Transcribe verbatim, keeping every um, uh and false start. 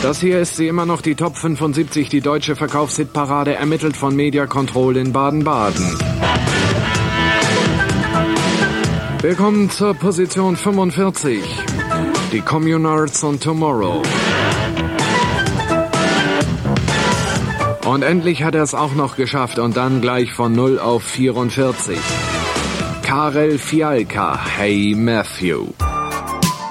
Das hier ist sie immer noch, die Top fünfundsiebzig, die deutsche Verkaufshitparade, ermittelt von Media Control in Baden-Baden. Willkommen zur Position fünfundvierzig. Die Communards und Tomorrow. Und endlich hat er es auch noch geschafft und dann gleich von null auf vierundvierzig. Karel Fialka, Hey Matthew.